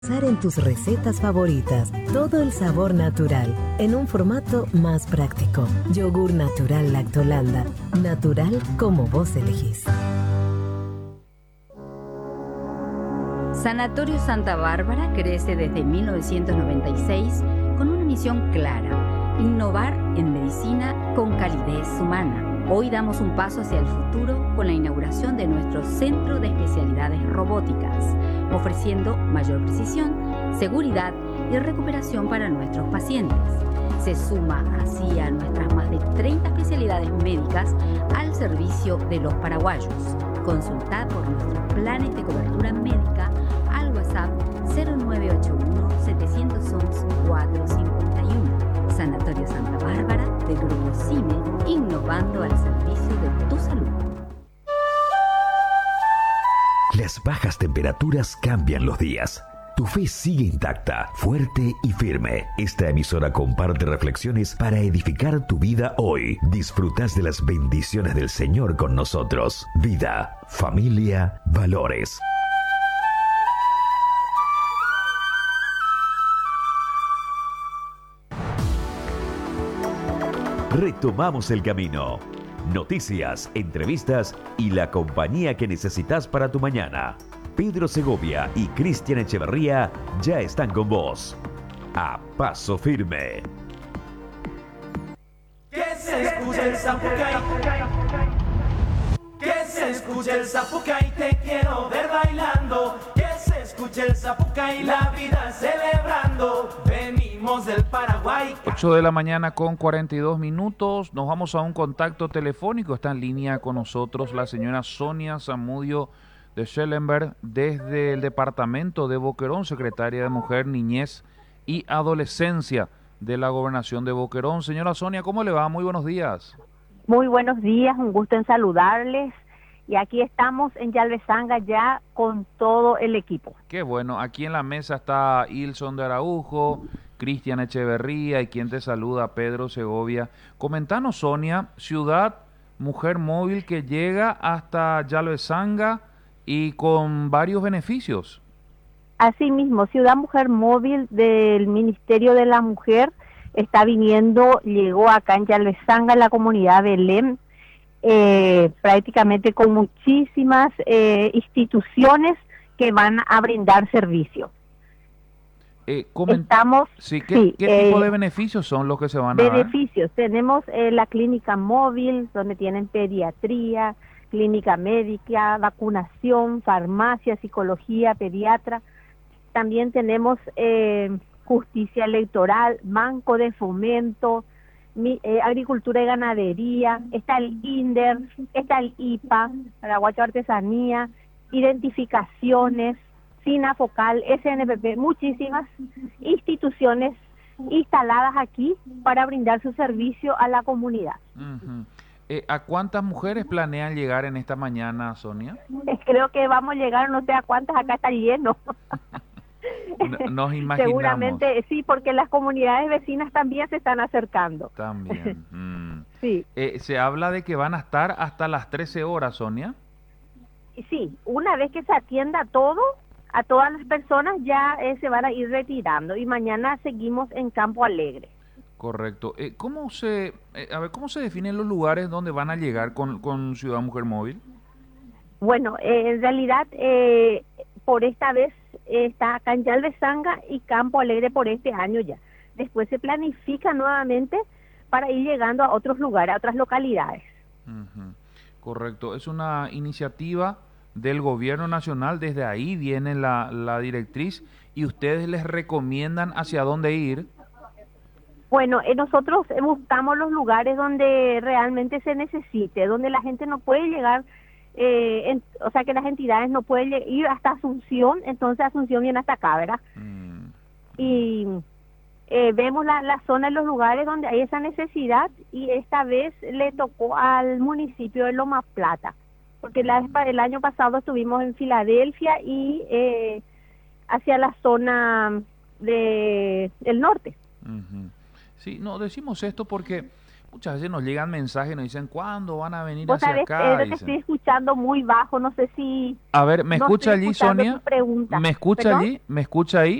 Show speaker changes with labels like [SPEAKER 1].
[SPEAKER 1] Pensar en tus recetas favoritas, todo el sabor natural, en un formato más práctico. Yogur natural Lactolanda, natural como vos elegís.
[SPEAKER 2] Sanatorio Santa Bárbara crece desde 1996 con una misión clara: innovar en medicina con calidez humana. Hoy damos un paso hacia el futuro con la inauguración de nuestro Centro de Especialidades Robóticas, ofreciendo mayor precisión, seguridad y recuperación para nuestros pacientes. Se suma así a nuestras más de 30 especialidades médicas al servicio de los paraguayos. Consultad por nuestros planes de cobertura médica al WhatsApp 0981-711-451. Sanatorio Santa Bárbara del Grupo CIME, innovando al servicio de tu salud.
[SPEAKER 3] Las bajas temperaturas cambian los días. Tu fe sigue intacta, fuerte y firme. Esta emisora comparte reflexiones para edificar tu vida hoy. Disfrutas de las bendiciones del Señor con nosotros. Vida, familia, valores. Retomamos el camino. Noticias, entrevistas y la compañía que necesitas para tu mañana. Pedro Segovia y Cristian Echeverría ya están con vos. A paso firme.
[SPEAKER 4] Que se escuche el zapucay. Que se escuche el zapucay. Te quiero ver bailando. Que se escuche el zapucay. La vida celebrando. Venimos del Paraguay.
[SPEAKER 5] 8 de la mañana con 42 minutos. Nos vamos a un contacto telefónico. Está en línea con nosotros la señora Sonia Zamudio de Schellenberg, desde el departamento de Boquerón, secretaria de Mujer, Niñez y Adolescencia de la Gobernación de Boquerón. Señora Sonia, ¿cómo le va? Muy buenos días.
[SPEAKER 6] Muy buenos días, un gusto en saludarles. Y aquí estamos en Yalvezanga ya con todo el equipo.
[SPEAKER 5] Qué bueno, aquí en la mesa está Ilson de Araujo, Cristian Echeverría y quien te saluda, Pedro Segovia. Comentanos, Sonia, ciudad mujer móvil que llega hasta Yalvezanga y con varios beneficios.
[SPEAKER 6] Asimismo, Ciudad Mujer Móvil del Ministerio de la Mujer está viniendo, llegó acá en Yalvezanga, en la comunidad de Belém, prácticamente con muchísimas instituciones que van a brindar servicio. Estamos,
[SPEAKER 5] sí, ¿qué tipo de beneficios son los que se van a dar?
[SPEAKER 6] Beneficios, tenemos la clínica móvil, donde tienen pediatría, clínica médica, vacunación, farmacia, psicología, pediatra. También tenemos justicia electoral, banco de fomento, agricultura y ganadería, está el INDER, está el IPA, Paraguayo Artesanía, identificaciones, SINAFOCAL, SNPP, muchísimas instituciones instaladas aquí para brindar su servicio a la comunidad.
[SPEAKER 5] Uh-huh. ¿A cuántas mujeres planean llegar en esta mañana, Sonia?
[SPEAKER 6] Creo que vamos a llegar, no sé a cuántas, acá está lleno.
[SPEAKER 5] Nos imaginamos.
[SPEAKER 6] Seguramente sí, porque las comunidades vecinas también se están acercando.
[SPEAKER 5] También.
[SPEAKER 6] Sí.
[SPEAKER 5] Se habla de que van a estar hasta las 13 horas, Sonia.
[SPEAKER 6] Sí, una vez que se atienda todo, a todas las personas ya se van a ir retirando y mañana seguimos en Campo Alegre.
[SPEAKER 5] Correcto. ¿Cómo se definen los lugares donde van a llegar con Ciudad Mujer Móvil?
[SPEAKER 6] Bueno, en realidad por esta vez está acá en Yalvezanga y Campo Alegre por este año ya. Después se planifica nuevamente para ir llegando a otros lugares, a otras localidades.
[SPEAKER 5] Uh-huh. Correcto. Es una iniciativa del gobierno nacional, desde ahí viene la directriz y ustedes les recomiendan hacia dónde ir.
[SPEAKER 6] Bueno, nosotros buscamos los lugares donde realmente se necesite, donde la gente no puede llegar, o sea que las entidades no pueden ir hasta Asunción, entonces Asunción viene hasta acá, ¿verdad? Y vemos la zona de los lugares donde hay esa necesidad y esta vez le tocó al municipio de Loma Plata, porque el año pasado estuvimos en Filadelfia y hacia la zona del norte.
[SPEAKER 5] Uh-huh. Sí, no, decimos esto porque muchas veces nos llegan mensajes y nos dicen, ¿cuándo van a venir
[SPEAKER 6] Vos
[SPEAKER 5] hacia
[SPEAKER 6] sabés,
[SPEAKER 5] acá?
[SPEAKER 6] Pedro, que
[SPEAKER 5] Dicen.
[SPEAKER 6] estoy escuchando muy bajo, no sé si...
[SPEAKER 5] A ver, ¿me
[SPEAKER 6] no
[SPEAKER 5] escucha
[SPEAKER 6] estoy
[SPEAKER 5] allí,
[SPEAKER 6] escuchando
[SPEAKER 5] Sonia?
[SPEAKER 6] tu pregunta.
[SPEAKER 5] ¿Me escucha
[SPEAKER 6] ¿Perdón?
[SPEAKER 5] allí? ¿Me escucha ahí?